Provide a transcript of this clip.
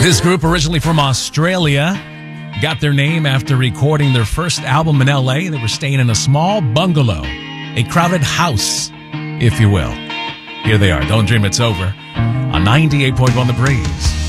This group, originally from Australia, got their name after recording their first album in LA. They were staying in a small bungalow, a crowded house, if you will. Here they are. Don't Dream It's Over on 98.1 The Breeze.